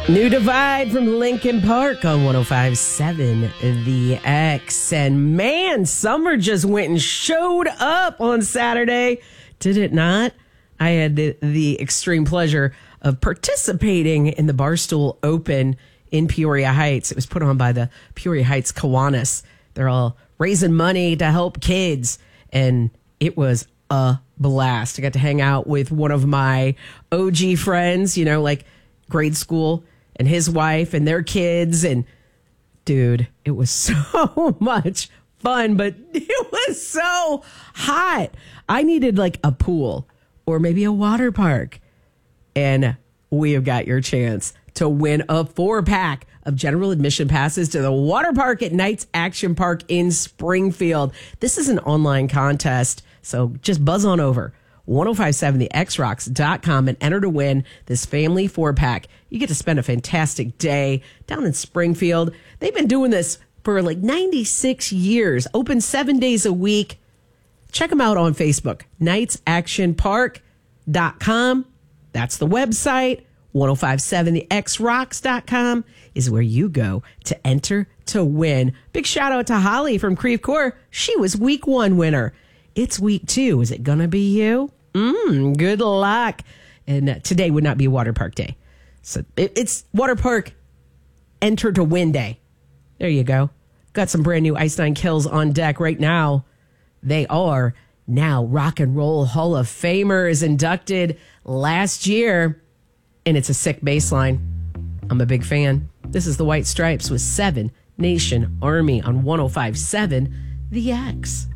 New Divide from Linkin Park on 105.7 The X. And man, summer just went and showed up on Saturday. Did it not? I had the extreme pleasure of participating in the Barstool Open in Peoria Heights. It was put on by the Peoria Heights Kiwanis. They're all raising money to help kids. And it was a blast. I got to hang out with one of my OG friends, you know, like grade school, and his wife and their kids. And dude, it was so much fun, but it was so hot. I needed like a pool or maybe a water park. And we have got your chance to win a 4-pack of general admission passes to the water park at Knights Action Park in Springfield. This is an online contest, so just buzz on over 1057thexrocks.com and enter to win this family 4-pack. You get to spend a fantastic day down in Springfield. They've been doing this for like 96 years, open 7 days a week. Check them out on Facebook, knightsactionpark.com. That's the website. 1057thexrocks.com is where you go to enter to win. Big shout out to Holly from Creve Coeur. She was week 1 winner. It's week 2. Is it going to be you? Good luck. And today would not be a water park day. So it's water park enter to win day. There you go. Got some brand new Ice Nine Kills on deck right now. They are now Rock and Roll Hall of Famers, inducted last year. And it's a sick bass line. I'm a big fan. This is the White Stripes with 7 Nation Army on 105.7 The X.